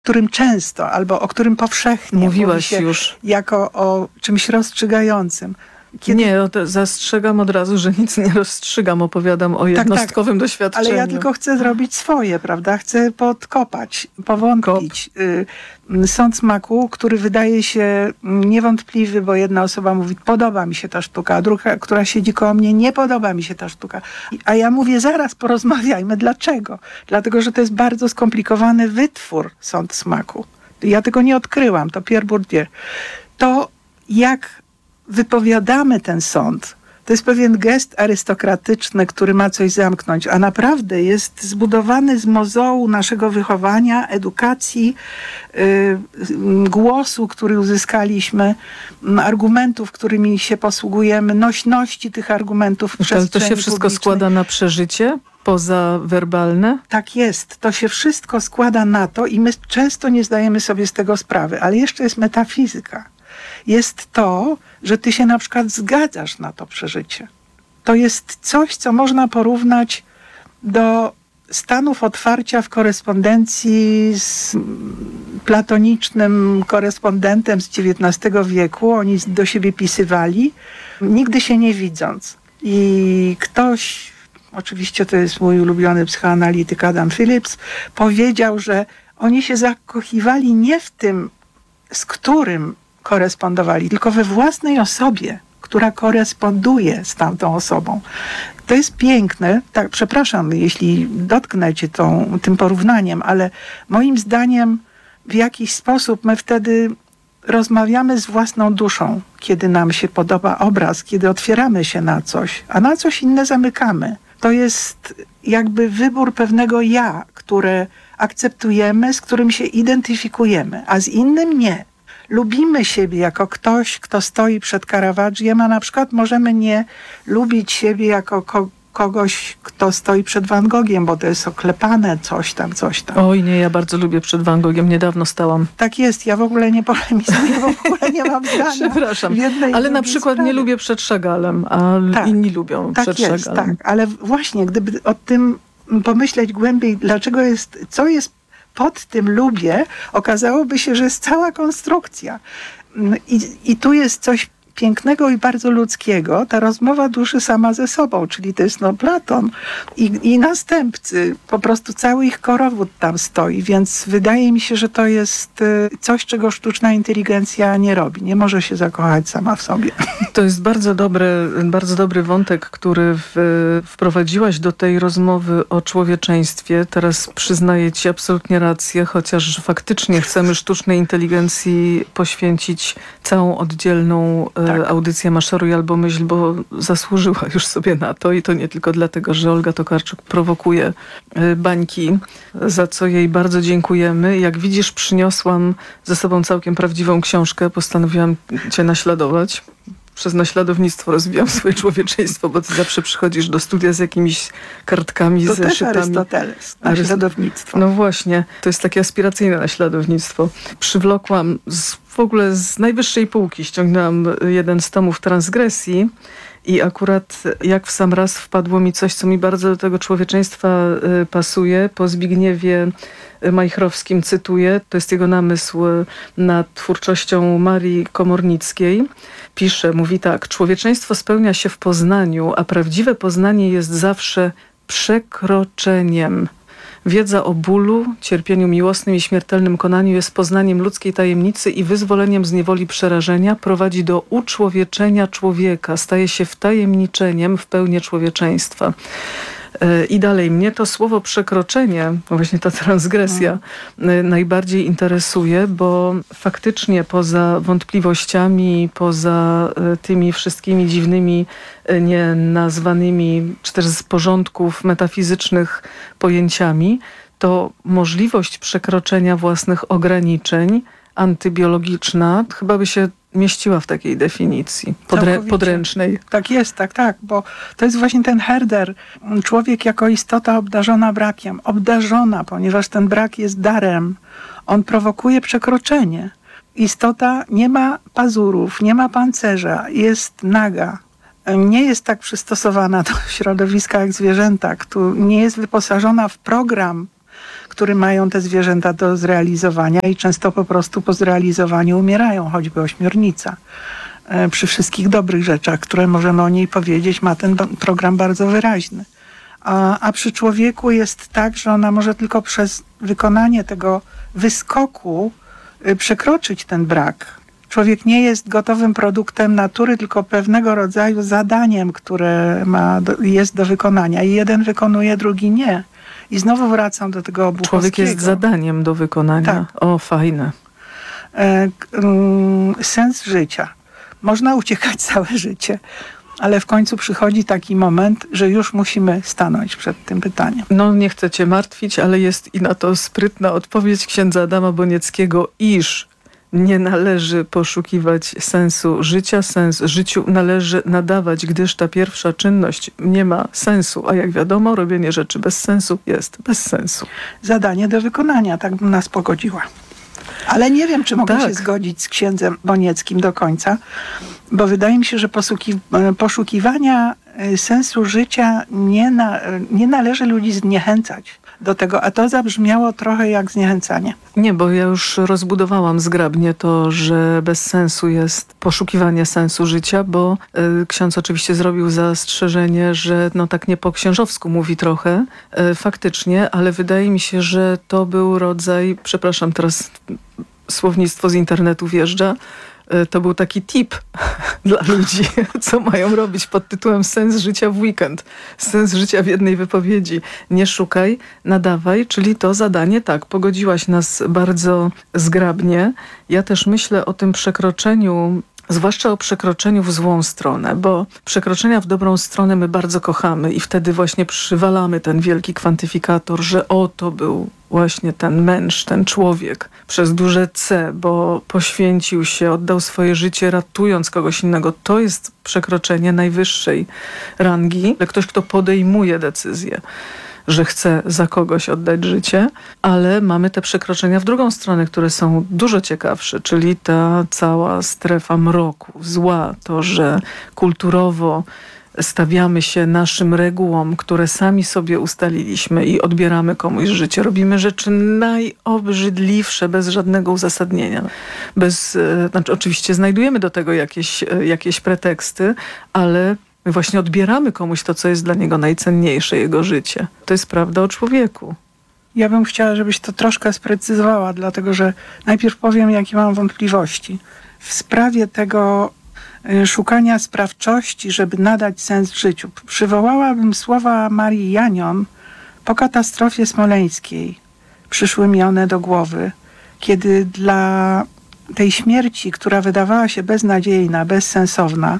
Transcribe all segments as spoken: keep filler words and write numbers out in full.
którym często, albo o którym powszechnie Mówiłaś mówi się już. jako o czymś rozstrzygającym. Kiedy... Nie, to zastrzegam od razu, że nic nie rozstrzygam, opowiadam o jednostkowym tak, tak. doświadczeniu. Ale ja tylko chcę zrobić swoje, prawda? Chcę podkopać, powątpić. Kop. Sąd smaku, który wydaje się niewątpliwy, bo jedna osoba mówi, podoba mi się ta sztuka, a druga, która siedzi koło mnie, nie podoba mi się ta sztuka. A ja mówię, zaraz porozmawiajmy. Dlaczego? Dlatego, że to jest bardzo skomplikowany wytwór, sąd smaku. Ja tego nie odkryłam, to Pierre Bourdieu. To jak wypowiadamy ten sąd, to jest pewien gest arystokratyczny, który ma coś zamknąć, a naprawdę jest zbudowany z mozołu naszego wychowania, edukacji, yy, głosu, który uzyskaliśmy, argumentów, którymi się posługujemy, nośności tych argumentów w przestrzeni Ale to się wszystko publicznej. składa na przeżycie? Pozawerbalne? Tak jest. To się wszystko składa na to i my często nie zdajemy sobie z tego sprawy, ale jeszcze jest metafizyka. Jest to, że ty się na przykład zgadzasz na to przeżycie. To jest coś, co można porównać do stanów otwarcia w korespondencji z platonicznym korespondentem z dziewiętnastego wieku. Oni do siebie pisywali, nigdy się nie widząc. I ktoś, oczywiście to jest mój ulubiony psychoanalityk Adam Phillips, powiedział, że oni się zakochiwali nie w tym, z którym korespondowali, tylko we własnej osobie, która koresponduje z tamtą osobą. To jest piękne. Tak, przepraszam, jeśli dotknę cię tą, tym porównaniem, ale moim zdaniem w jakiś sposób my wtedy rozmawiamy z własną duszą, kiedy nam się podoba obraz, kiedy otwieramy się na coś, a na coś inne zamykamy. To jest jakby wybór pewnego ja, które akceptujemy, z którym się identyfikujemy, a z innym nie. Lubimy siebie jako ktoś, kto stoi przed Caravagiem, a na przykład możemy nie lubić siebie jako ko- kogoś, kto stoi przed Van Gogiem, bo to jest oklepane coś tam, coś tam. Oj nie, ja bardzo lubię przed Van Gogiem, niedawno stałam. Tak jest, ja w ogóle nie polemizuję, w ogóle nie mam zdania. Przepraszam, ale na przykład sprawie. Nie lubię przed Chagallem, a tak, inni lubią tak przed jest, Chagallem. Tak, ale właśnie, gdyby o tym pomyśleć głębiej, dlaczego jest, co jest pod tym lubię, okazałoby się, że jest cała konstrukcja. I, i tu jest coś pięknego i bardzo ludzkiego, ta rozmowa duszy sama ze sobą, czyli to jest no Platon i, i następcy, po prostu cały ich korowód tam stoi, więc wydaje mi się, że to jest coś, czego sztuczna inteligencja nie robi. Nie może się zakochać sama w sobie. To jest bardzo dobry, bardzo dobry wątek, który w, wprowadziłaś do tej rozmowy o człowieczeństwie. Teraz przyznaję ci absolutnie rację, chociaż faktycznie chcemy sztucznej inteligencji poświęcić całą oddzielną tak. audycję Maszeruj albo myśl, bo zasłużyła już sobie na to i to nie tylko dlatego, że Olga Tokarczuk prowokuje bańki, za co jej bardzo dziękujemy. Jak widzisz, przyniosłam ze sobą całkiem prawdziwą książkę, postanowiłam cię naśladować. Przez naśladownictwo rozwijam swoje człowieczeństwo, bo ty zawsze przychodzisz do studia z jakimiś kartkami, to zeszytami. To też Arystoteles, naśladownictwo. No właśnie, to jest takie aspiracyjne naśladownictwo. Przywlokłam z, w ogóle z najwyższej półki, ściągnęłam jeden z tomów Transgresji i akurat jak w sam raz wpadło mi coś, co mi bardzo do tego człowieczeństwa pasuje. Po Zbigniewie Majchrowskim cytuję, to jest jego namysł nad twórczością Marii Komornickiej. Pisze, mówi tak: człowieczeństwo spełnia się w poznaniu, a prawdziwe poznanie jest zawsze przekroczeniem. Wiedza o bólu, cierpieniu miłosnym i śmiertelnym konaniu jest poznaniem ludzkiej tajemnicy i wyzwoleniem z niewoli przerażenia, prowadzi do uczłowieczenia człowieka, staje się wtajemniczeniem w pełnię człowieczeństwa. I dalej, mnie to słowo przekroczenie, właśnie ta transgresja hmm. najbardziej interesuje, bo faktycznie poza wątpliwościami, poza tymi wszystkimi dziwnymi, nienazwanymi, czy też z porządków metafizycznych pojęciami, to możliwość przekroczenia własnych ograniczeń antybiologiczna chyba by się mieściła w takiej definicji podrę- podręcznej. Tak jest, tak, tak, bo to jest właśnie ten Herder, człowiek jako istota obdarzona brakiem, obdarzona, ponieważ ten brak jest darem. On prowokuje przekroczenie. Istota nie ma pazurów, nie ma pancerza, jest naga. Nie jest tak przystosowana do środowiska jak zwierzęta, nie jest wyposażona w program, który mają te zwierzęta do zrealizowania i często po prostu po zrealizowaniu umierają, choćby ośmiornica. Przy wszystkich dobrych rzeczach, które możemy o niej powiedzieć, ma ten program bardzo wyraźny. A, a przy człowieku jest tak, że ona może tylko przez wykonanie tego wyskoku y, przekroczyć ten brak. Człowiek nie jest gotowym produktem natury, tylko pewnego rodzaju zadaniem, które ma do, jest do wykonania. I jeden wykonuje, drugi nie. I znowu wracam do tego Obuchowskiego. Człowiek jest zadaniem do wykonania. Tak. O, fajne. E, um, sens życia. Można uciekać całe życie, ale w końcu przychodzi taki moment, że już musimy stanąć przed tym pytaniem. No nie chcę cię martwić, ale jest i na to sprytna odpowiedź księdza Adama Bonieckiego, iż nie należy poszukiwać sensu życia, sens życiu należy nadawać, gdyż ta pierwsza czynność nie ma sensu, a jak wiadomo, robienie rzeczy bez sensu jest bez sensu. Zadanie do wykonania, tak bym nas pogodziła. Ale nie wiem, czy mogę Tak. się zgodzić z księdzem Bonieckim do końca, bo wydaje mi się, że poszuki, poszukiwania sensu życia nie, na, nie należy ludzi zniechęcać do tego, a to zabrzmiało trochę jak zniechęcanie. Nie, bo ja już rozbudowałam zgrabnie to, że bez sensu jest poszukiwanie sensu życia, bo y, ksiądz oczywiście zrobił zastrzeżenie, że no tak nie po księżowsku mówi trochę, y, faktycznie, ale wydaje mi się, że to był rodzaj, przepraszam, teraz słownictwo z internetu wjeżdża, y, to był taki tip dla ludzi, co mają robić pod tytułem sens życia w weekend. Sens życia w jednej wypowiedzi. Nie szukaj, nadawaj, czyli to zadanie, tak, pogodziłaś nas bardzo zgrabnie. Ja też myślę o tym przekroczeniu, zwłaszcza o przekroczeniu w złą stronę, bo przekroczenia w dobrą stronę my bardzo kochamy i wtedy właśnie przywalamy ten wielki kwantyfikator, że o, to był właśnie ten męż, ten człowiek przez duże C, bo poświęcił się, oddał swoje życie ratując kogoś innego. To jest przekroczenie najwyższej rangi. Ktoś, kto podejmuje decyzję, że chce za kogoś oddać życie, ale mamy te przekroczenia w drugą stronę, które są dużo ciekawsze, czyli ta cała strefa mroku, zła, to, że kulturowo stawiamy się naszym regułom, które sami sobie ustaliliśmy i odbieramy komuś życie. Robimy rzeczy najobrzydliwsze, bez żadnego uzasadnienia. Bez, znaczy oczywiście znajdujemy do tego jakieś, jakieś preteksty, ale my właśnie odbieramy komuś to, co jest dla niego najcenniejsze, jego życie. To jest prawda o człowieku. Ja bym chciała, żebyś to troszkę sprecyzowała, dlatego że najpierw powiem, jakie mam wątpliwości. W sprawie tego szukania sprawczości, żeby nadać sens życiu. Przywołałabym słowa Marii Janion po katastrofie smoleńskiej. Przyszły mi one do głowy, kiedy dla tej śmierci, która wydawała się beznadziejna, bezsensowna,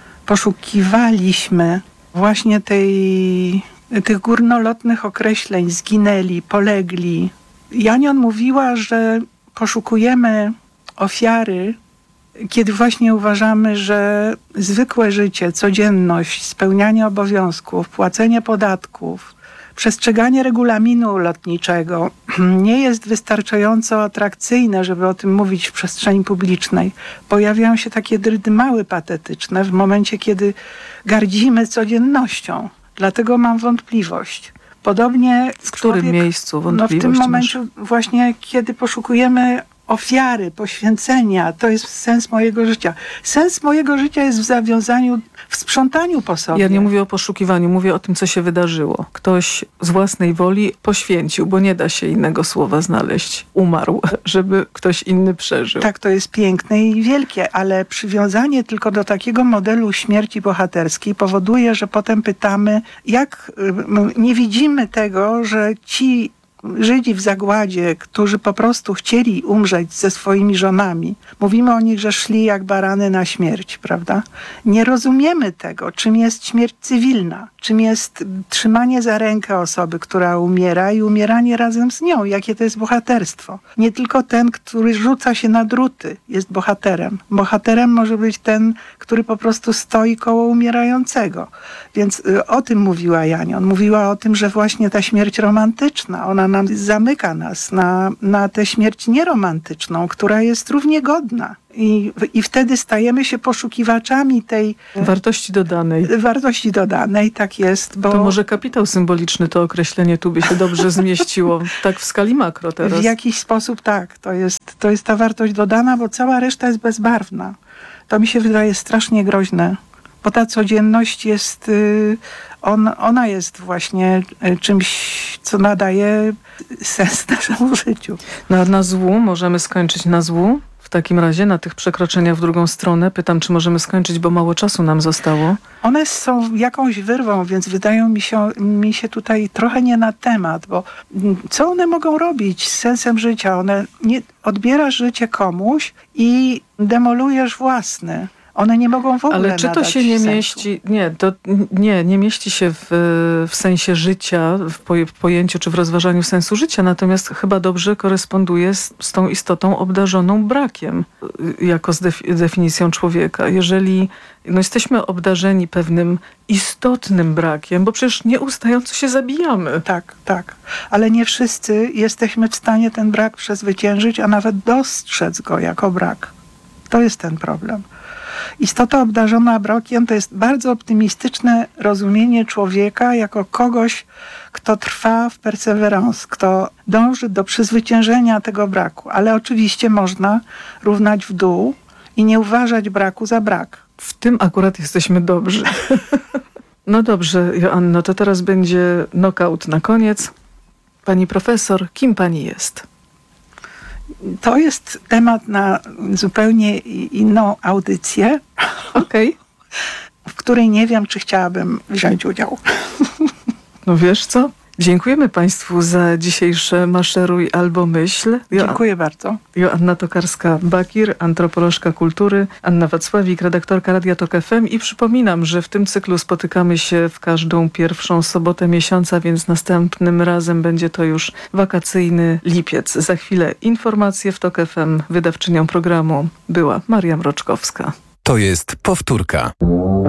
poszukiwaliśmy właśnie tej, tych górnolotnych określeń, zginęli, polegli. Janion mówiła, że poszukujemy ofiary, kiedy właśnie uważamy, że zwykłe życie, codzienność, spełnianie obowiązków, płacenie podatków, przestrzeganie regulaminu lotniczego nie jest wystarczająco atrakcyjne, żeby o tym mówić w przestrzeni publicznej. Pojawiają się takie drydymały patetyczne w momencie, kiedy gardzimy codziennością. Dlatego mam wątpliwość. Podobnie w którym człowiek, miejscu wątpliwość no w tym masz? momencie właśnie, kiedy poszukujemy ofiary, poświęcenia, to jest sens mojego życia. Sens mojego życia jest w zawiązaniu, w sprzątaniu po sobie. Ja nie mówię o poszukiwaniu, mówię o tym, co się wydarzyło. Ktoś z własnej woli poświęcił, bo nie da się innego słowa znaleźć. Umarł, żeby ktoś inny przeżył. Tak, to jest piękne i wielkie, ale przywiązanie tylko do takiego modelu śmierci bohaterskiej powoduje, że potem pytamy, jak nie widzimy tego, że ci Żydzi w zagładzie, którzy po prostu chcieli umrzeć ze swoimi żonami. Mówimy o nich, że szli jak barany na śmierć, prawda? Nie rozumiemy tego, czym jest śmierć cywilna, czym jest trzymanie za rękę osoby, która umiera i umieranie razem z nią. Jakie to jest bohaterstwo. Nie tylko ten, który rzuca się na druty, jest bohaterem. Bohaterem może być ten, który po prostu stoi koło umierającego. Więc o tym mówiła Janion. Mówiła o tym, że właśnie ta śmierć romantyczna, ona ona nam zamyka nas na, na tę śmierć nieromantyczną, która jest równie godna. I, I wtedy stajemy się poszukiwaczami tej wartości dodanej. Wartości dodanej, tak jest. Bo to może kapitał symboliczny, to określenie tu by się dobrze zmieściło, tak w skali makro teraz. W jakiś sposób tak, to jest, to jest ta wartość dodana, bo cała reszta jest bezbarwna. To mi się wydaje strasznie groźne, bo ta codzienność jest, on, ona jest właśnie czymś, co nadaje sens naszemu życiu. No a na złu możemy skończyć na złu? W takim razie na tych przekroczeniach w drugą stronę pytam, czy możemy skończyć, bo mało czasu nam zostało. One są jakąś wyrwą, więc wydają mi się, mi się tutaj trochę nie na temat, bo co one mogą robić z sensem życia? One nie, odbierasz życie komuś i demolujesz własny. One nie mogą w ogóle Ale czy to się nie sensu. mieści, nie, to nie, nie mieści się w, w sensie życia, w, poje, w pojęciu czy w rozważaniu sensu życia, natomiast chyba dobrze koresponduje z, z tą istotą obdarzoną brakiem, jako z defi- definicją człowieka. Jeżeli no, jesteśmy obdarzeni pewnym istotnym brakiem, bo przecież nieustająco się zabijamy. Tak, tak. Ale nie wszyscy jesteśmy w stanie ten brak przezwyciężyć, a nawet dostrzec go jako brak. To jest ten problem. Istota obdarzona brakiem to jest bardzo optymistyczne rozumienie człowieka jako kogoś, kto trwa w perseverance, kto dąży do przezwyciężenia tego braku. Ale oczywiście można równać w dół i nie uważać braku za brak. W tym akurat jesteśmy dobrzy. No dobrze, Joanno, to teraz będzie knockout na koniec. Pani profesor, kim pani jest? To jest temat na zupełnie inną audycję, Okej. w której nie wiem, czy chciałabym wziąć udział. No wiesz co? Dziękujemy Państwu za dzisiejsze Maszeruj albo Myśl. Jo- Dziękuję bardzo. Joanna Tokarska-Bakir, antropolożka kultury, Anna Wacławik, redaktorka Radia Tok F M i przypominam, że w tym cyklu spotykamy się w każdą pierwszą sobotę miesiąca, więc następnym razem będzie to już wakacyjny lipiec. Za chwilę informacje w Tok F M. Wydawczynią programu była Maria Mroczkowska. To jest powtórka.